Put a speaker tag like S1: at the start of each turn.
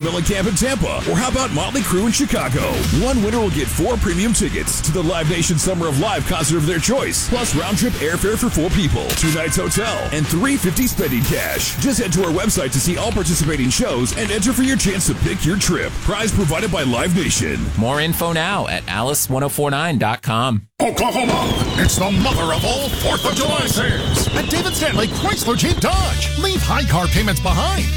S1: Mellencamp in Tampa. Or how about Motley Crue in Chicago? One winner will get 4 premium tickets to the Live Nation Summer of Live concert of their choice, plus round-trip airfare for 4 people, 2 nights hotel, and $350 spending cash. Just head to our website to see all participating shows and enter for your chance to pick your trip. Prize provided by Live Nation.
S2: More info now at alice1049.com.
S3: Oklahoma, it's the mother of all 4th of July sales. At David Stanley Chrysler Jeep Dodge. Leave high car payments behind.